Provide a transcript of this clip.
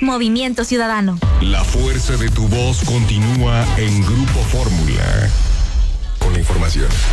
Movimiento Ciudadano. La fuerza de tu voz continúa en Grupo Fórmula. Con la información.